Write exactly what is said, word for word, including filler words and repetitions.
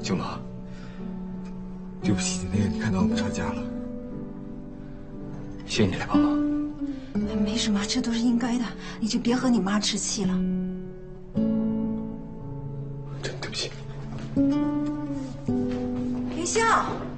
舅妈，对不起，那个你看到我们吵架了，谢谢你来帮忙。 没什么，这都是应该的，你就别和你妈置气了。 真对不起。 林笑。